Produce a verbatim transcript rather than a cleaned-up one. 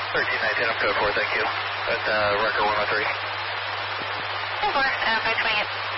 thirteen nineteen, I'm code four, thank you. At uh, record one oh three. ten four, uh, five twenty-eight.